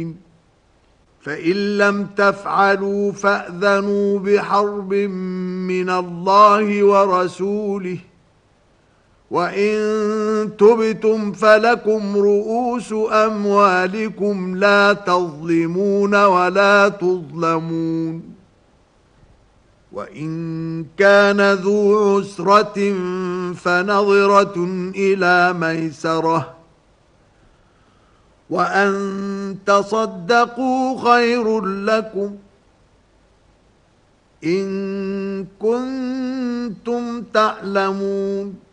فإن لم تفعلوا فأذنوا بحرب من الله ورسوله وإن تبتم فلكم رؤوس أموالكم لا تظلمون ولا تظلمون وإن كان ذو عسرة فنظرة إلى ميسرة وأن تصدقوا خير لكم إن كنتم تعلمون